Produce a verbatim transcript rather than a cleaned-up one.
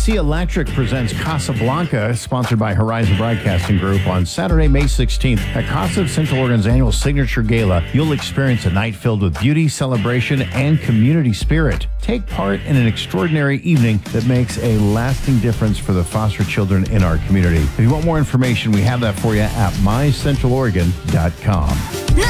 C Electric presents Casablanca, sponsored by Horizon Broadcasting Group, on Saturday, May sixteenth. At Casa of Central Oregon's annual Signature Gala, you'll experience a night filled with beauty, celebration, and community spirit. Take part in an extraordinary evening that makes a lasting difference for the foster children in our community. If you want more information, we have that for you at my central oregon dot com.